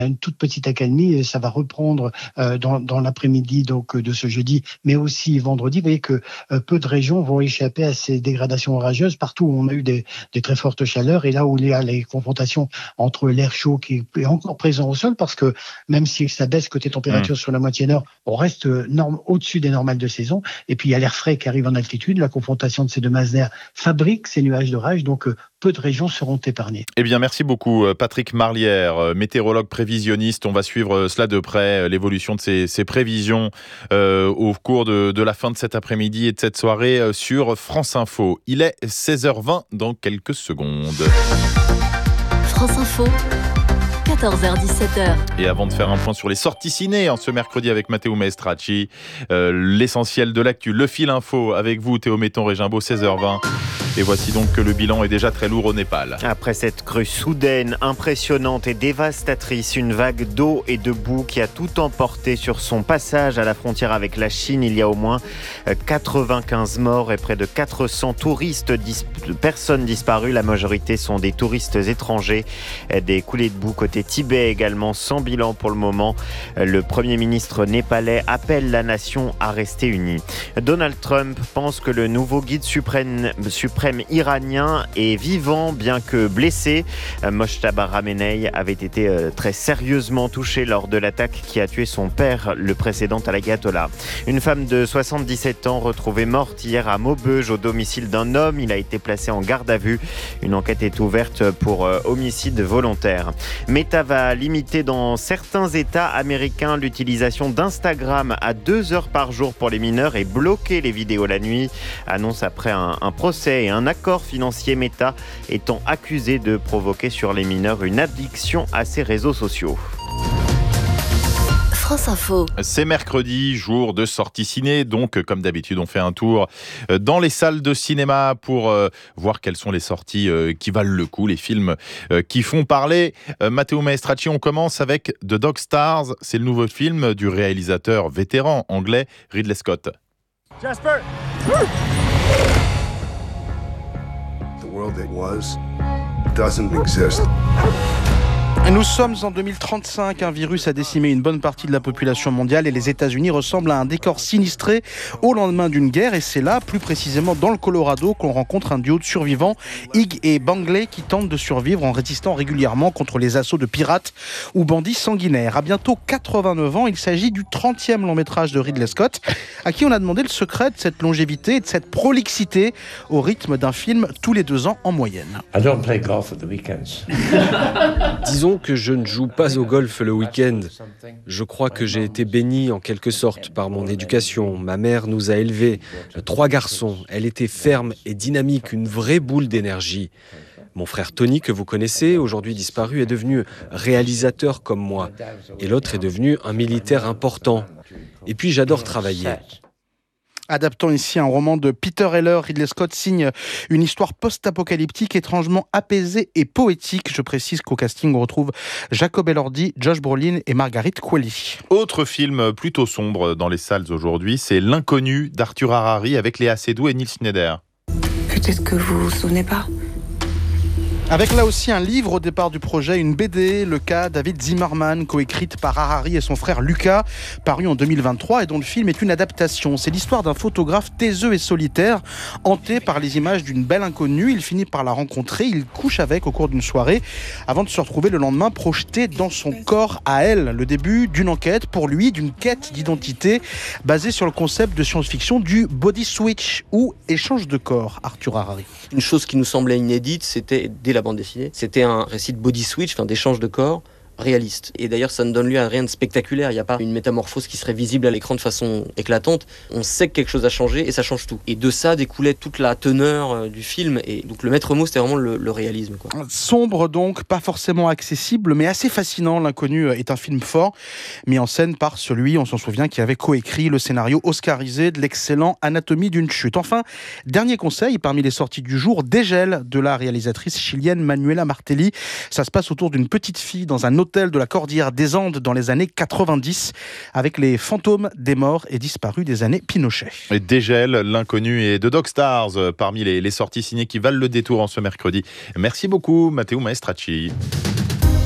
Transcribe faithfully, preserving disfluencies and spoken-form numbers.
une toute petite accalmie et ça va reprendre euh, dans, dans l'après-midi donc de ce jeudi, mais aussi vendredi. Vous voyez que euh, peu de régions vont échapper à ces dégradations orageuses. Partout où on a eu des, des très fortes chaleurs et là où il y a les confrontations entre l'air chaud qui est encore présent au sol, parce que même si ça baisse côté température mmh. sur la moitié nord, on reste norme, au-dessus des normales de saison. Et puis il y a l'air frais qui arrive en altitude. La confrontation de ces deux masses d'air fabrique ces nuages d'orage. Donc euh, peu de régions seront épargnées. Eh bien, merci beaucoup Patrick Marlière, météorologue prévisionniste. On va suivre cela de près, l'évolution de ces, ces prévisions euh, au cours de, de la fin de cet après-midi et de cette soirée sur France Info. Il est seize heures vingt dans quelques secondes. France Info. quatorze heures dix-sept heures. Et avant de faire un point sur les sorties ciné en ce mercredi avec Matteo Maestracci, euh, l'essentiel de l'actu, le fil info avec vous Théo Metton-Régimbaud, seize heures vingt. Et voici donc que le bilan est déjà très lourd au Népal. Après cette crue soudaine, impressionnante et dévastatrice, une vague d'eau et de boue qui a tout emporté sur son passage à la frontière avec la Chine. Il y a au moins quatre-vingt-quinze morts et près de quatre cents touristes, dis- personnes disparues. La majorité sont des touristes étrangers. Des coulées de boue côté Tibet également, sans bilan pour le moment. Le Premier ministre népalais appelle la nation à rester unie. Donald Trump pense que le nouveau guide suprême, suprême iranien est vivant bien que blessé. Mojtaba Khamenei avait été très sérieusement touché lors de l'attaque qui a tué son père, le précédent ayatollah. Une femme de soixante-dix-sept ans retrouvée morte hier à Maubeuge au domicile d'un homme. Il a été placé en garde à vue. Une enquête est ouverte pour homicide volontaire. Meta va limiter dans certains États américains l'utilisation d'Instagram à deux heures par jour pour les mineurs et bloquer les vidéos la nuit. Annonce après un, un procès et un accord financier, Meta étant accusé de provoquer sur les mineurs une addiction à ces réseaux sociaux. France Info. C'est mercredi, jour de sortie ciné, donc comme d'habitude on fait un tour dans les salles de cinéma pour euh, voir quelles sont les sorties euh, qui valent le coup, les films euh, qui font parler. Euh, Matteo Maestracci, on commence avec The Dog Stars, c'est le nouveau film du réalisateur vétéran anglais Ridley Scott. Jasper! The world that was doesn't exist. Nous sommes en deux mille trente-cinq, un virus a décimé une bonne partie de la population mondiale et les États-Unis ressemblent à un décor sinistré au lendemain d'une guerre. Et c'est là, plus précisément dans le Colorado, qu'on rencontre un duo de survivants, Hig et Bangley, qui tentent de survivre en résistant régulièrement contre les assauts de pirates ou bandits sanguinaires. À bientôt quatre-vingt-neuf ans, il s'agit du trentième long métrage de Ridley Scott, à qui on a demandé le secret de cette longévité et de cette prolixité au rythme d'un film tous les deux ans en moyenne. I don't play golf at the weekends. Disons que je ne joue pas au golf le week-end. Je crois que j'ai été béni en quelque sorte par mon éducation. Ma mère nous a élevés, trois garçons. Elle était ferme et dynamique, une vraie boule d'énergie. Mon frère Tony, que vous connaissez, aujourd'hui disparu, est devenu réalisateur comme moi. Et l'autre est devenu un militaire important. Et puis j'adore travailler. Adaptant ici un roman de Peter Heller, Ridley Scott signe une histoire post-apocalyptique étrangement apaisée et poétique. Je précise qu'au casting, on retrouve Jacob Elordi, Josh Brolin et Margaret Qualley. Autre film plutôt sombre dans les salles aujourd'hui, c'est L'Inconnu d'Arthur Harari avec Léa Seydoux et Neil Schneider. Peut-être que vous vous souvenez pas. Avec là aussi un livre au départ du projet, une B D, le cas David Zimmerman, coécrite par Harari et son frère Lucas, paru en deux mille vingt-trois et dont le film est une adaptation. C'est l'histoire d'un photographe taiseux et solitaire, hanté par les images d'une belle inconnue. Il finit par la rencontrer, il couche avec au cours d'une soirée, avant de se retrouver le lendemain projeté dans son corps à elle. Le début d'une enquête, pour lui, d'une quête d'identité basée sur le concept de science-fiction du body switch ou échange de corps. Arthur Harari. Une chose qui nous semblait inédite, c'était dès la bande dessinée, c'était un récit de body switch, enfin d'échange de corps réaliste. Et d'ailleurs, ça ne donne lieu à rien de spectaculaire. Il n'y a pas une métamorphose qui serait visible à l'écran de façon éclatante. On sait que quelque chose a changé et ça change tout. Et de ça découlait toute la teneur du film. Et donc le maître mot, c'était vraiment le, le réalisme, quoi. Sombre donc, pas forcément accessible, mais assez fascinant. L'Inconnu est un film fort, mis en scène par celui, on s'en souvient, qui avait coécrit le scénario oscarisé de l'excellent Anatomie d'une chute. Enfin, dernier conseil, parmi les sorties du jour, Dégel de la réalisatrice chilienne Manuela Martelli. Ça se passe autour d'une petite fille dans un hôtel de la Cordillère des Andes dans les années quatre-vingt-dix, avec les fantômes des morts et disparus des années Pinochet. Et Dégel, L'Inconnu et The Dog Stars, parmi les, les sorties ciné qui valent le détour en ce mercredi. Merci beaucoup, Matteo Maestracci.